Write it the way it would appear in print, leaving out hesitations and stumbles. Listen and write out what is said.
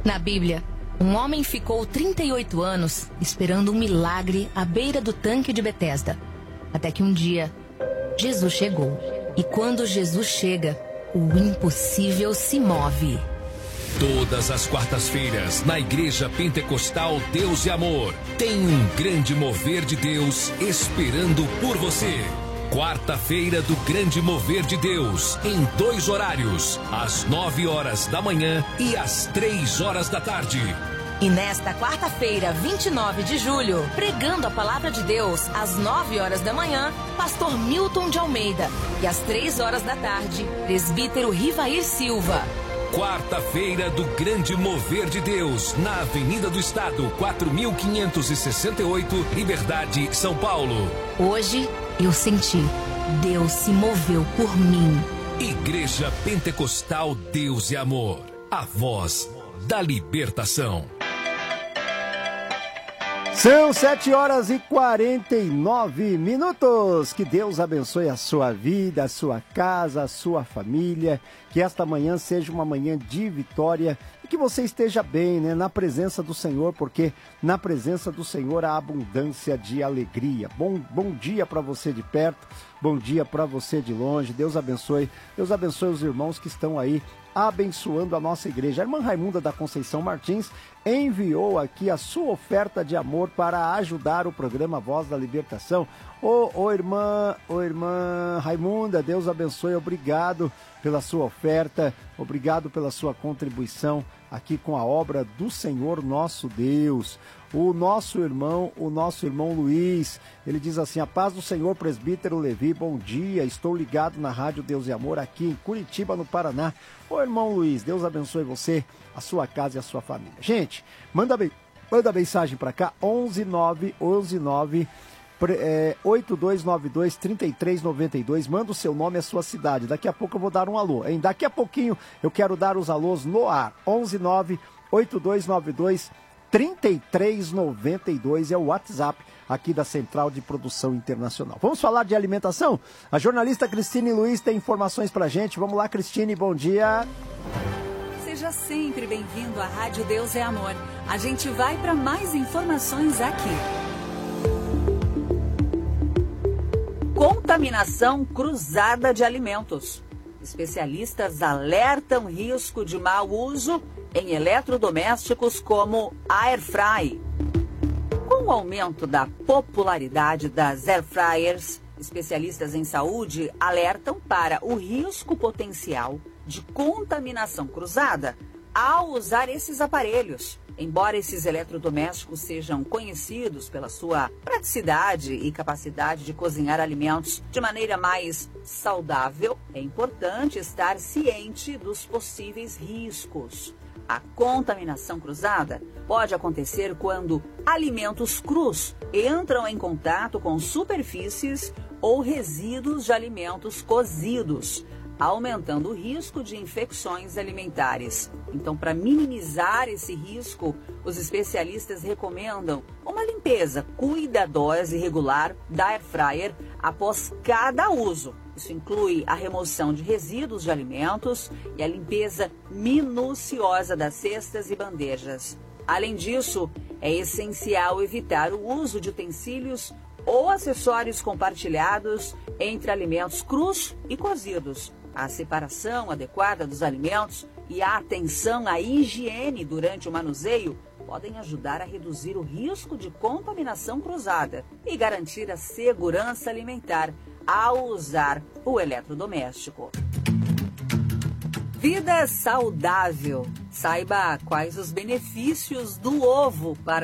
Na Bíblia, um homem ficou 38 anos esperando um milagre à beira do tanque de Betesda. Até que um dia, Jesus chegou. E quando Jesus chega, o impossível se move. Todas as quartas-feiras, na Igreja Pentecostal Deus e Amor, tem um grande mover de Deus esperando por você. Quarta-feira do Grande Mover de Deus, em 2 horários, às 9 horas da manhã e às 3 horas da tarde. E nesta quarta-feira, 29 de julho, pregando a Palavra de Deus, às 9 horas da manhã, Pastor Milton de Almeida. E às 3 horas da tarde, Presbítero Rivair Silva. Quarta-feira do Grande Mover de Deus, na Avenida do Estado, 4568, Liberdade, São Paulo. Hoje, eu senti. Deus se moveu por mim. Igreja Pentecostal Deus e Amor. A voz da libertação. São 7h49. Que Deus abençoe a sua vida, a sua casa, a sua família. Que esta manhã seja uma manhã de vitória e que você esteja bem, né? Na presença do Senhor, porque na presença do Senhor há abundância de alegria. Bom dia para você de perto, bom dia para você de longe. Deus abençoe os irmãos que estão aí abençoando a nossa igreja. A irmã Raimunda da Conceição Martins enviou aqui a sua oferta de amor para ajudar o programa Voz da Libertação. Ô irmã Raimunda, Deus abençoe, obrigado pela sua oferta, obrigado pela sua contribuição aqui com a obra do Senhor nosso Deus. O nosso irmão Luiz, ele diz assim: a paz do Senhor, presbítero Levi, bom dia, estou ligado na Rádio Deus e Amor aqui em Curitiba, no Paraná. Ô irmão Luiz, Deus abençoe você, a sua casa e a sua família. Gente, manda mensagem para cá, 8292-3392, manda o seu nome e a sua cidade. Daqui a pouco eu vou dar um alô, hein? Daqui a pouquinho eu quero dar os alôs no ar. 1198292-3392 é o WhatsApp aqui da Central de Produção Internacional. Vamos falar de alimentação? A jornalista Cristine Luiz tem informações pra gente. Vamos lá, Cristine, bom dia. Seja sempre bem-vindo à Rádio Deus é Amor. A gente vai para mais informações aqui. Contaminação cruzada de alimentos. Especialistas alertam risco de mau uso em eletrodomésticos como air fry. Com o aumento da popularidade das air fryers, especialistas em saúde alertam para o risco potencial de contaminação cruzada ao usar esses aparelhos. Embora esses eletrodomésticos sejam conhecidos pela sua praticidade e capacidade de cozinhar alimentos de maneira mais saudável, é importante estar ciente dos possíveis riscos. A contaminação cruzada pode acontecer quando alimentos crus entram em contato com superfícies ou resíduos de alimentos cozidos, aumentando o risco de infecções alimentares. Então, para minimizar esse risco, os especialistas recomendam uma limpeza cuidadosa e regular da air fryer após cada uso. Isso inclui a remoção de resíduos de alimentos e a limpeza minuciosa das cestas e bandejas. Além disso, é essencial evitar o uso de utensílios ou acessórios compartilhados entre alimentos crus e cozidos. A separação adequada dos alimentos e a atenção à higiene durante o manuseio podem ajudar a reduzir o risco de contaminação cruzada e garantir a segurança alimentar ao usar o eletrodoméstico. Vida saudável. Saiba quais os benefícios do ovo para